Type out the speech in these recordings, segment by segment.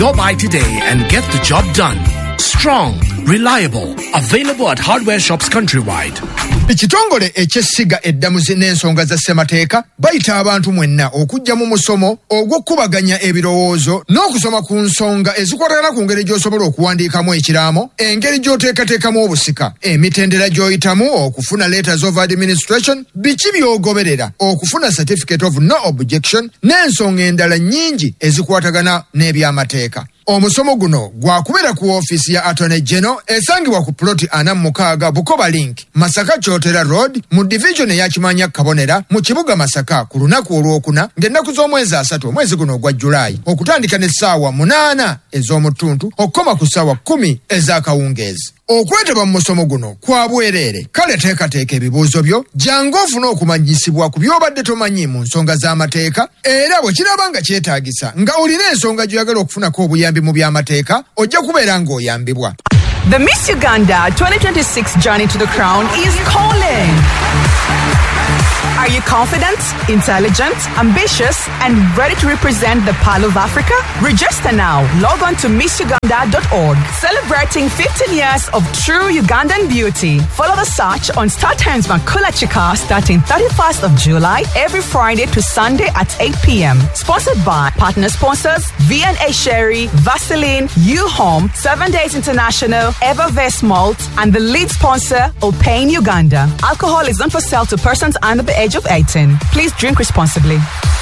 Go by today and get the job done. Strong, reliable, available at hardware shops countrywide. Ekitongole ekyessiga eddamuzi n'ensonga za ssemateeka bayita abantu mwenna okujja mu musomo ogw'okkubaganya ebirowoozo n'okusoma ku nsonga ezikwatagana ku ngeri gy'osobola okuwandiikamu ekiraamo, engeri gy'oteekateekamu obusika, emitendera gy'oyitamu okufuna letters of administration, biki by'ogoberera okufuna certificate of no objection n'ensonga endala nnyingi ezikwatagana n'ebyamateeka. Omusomo guno gwakubeera ku ofiisi ya Attorney General esangibwa ku ploti 46 Bukoba Link, Masaka Chotera Road, mu division eya Kimanya Kabonera, mu kibuga Masaka ku lunaku olwokuna ng'ennaku z'omwezi 3 omwezi guno ogwa Julayi, okutandika n'essaawa 8 ez'omutuntu okukoma ku ssaawa 10 ez'akawungeezi. Okwetaba mu musomo guno kwa bwereere, kale teekateeka ebibuuzo byo, jangu ofune okumanyisibwa ku by'obadde tomanyi mu nsonga z'amateeka, era bwe kiraba nga kyetaagisa nga olina ensonga gy'oyagala okufunako obuyambi mu by'amateeka, ojja kubeera ng'oyambibwa. The Miss Uganda 2026 Journey to the Crown is calling. Are you confident, intelligent, ambitious, and ready to represent the Pearl of Africa? Register now. Log on to MissUganda.org. Celebrating 15 years of true Ugandan beauty. Follow the search on Star Times Makula Chika starting 31st of July every Friday to Sunday at 8 p.m. Sponsored by partner sponsors V&A Sherry, Vaseline, U-Home, 7 Days International, Evervest Malt, and the lead sponsor, Opain Uganda. Alcohol is not for sale to persons under the age of 18. Please drink responsibly.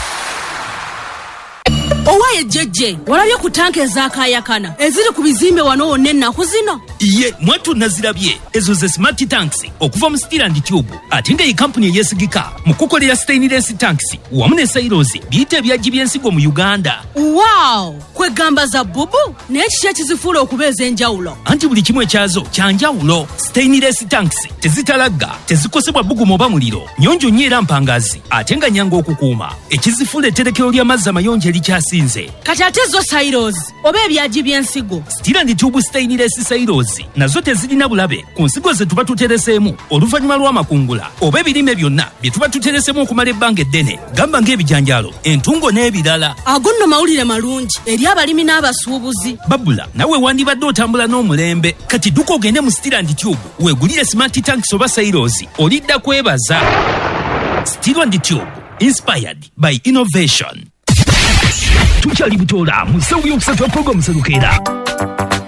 Owaye jeje walabye ku tanke ezakayakana eziri ku bizimbe wano wonna ennaku zino. Iye mwatu nazirabye ezo ze smart tanks okuva mu Steel and Tube ate nga company eyesigika mu kukolera stainless tanks wamu ne silos biyite ebyajji by'ensigo mu Uganda. Wow, kwegamba za bubu n'ekiki ekizifuula okubeeza enjawulo. Anti buli kimu ekyazo kyanjawulo. Stainless tanks tezitalagga, tezikosebwa bbugumu oba muliro, nnyonjo nnyo era mpangazi ate nga nnyangu okukuuma. Ekizifuula etterekero ly'amazzi amayonjo erikyasinze. Kati ate zo silos oba ebyajji by'ensigo. Steel and Tube stainless silos nazo tezirina bulabe ku nsigo ze tuba tutereseemu oluvannyuma lw'amakungula oba ebirime byonna bye tuba tutereseemu okumala ebbanga eddene, gamba ng'ebijanjaalo, entungo n'ebirala. Ago nno mawulire malungi eri abalimi n'abasuubuzi. Babula nawe wandibadde otambula n'omulembe, kati dduka ogende mu Steel and Tube weegulire smart tanks oba silos, olidda kwebaza. Steel and Tube, inspired by innovation. Tukyali Butola mu ssaawa y'okusatu programu Serukeera.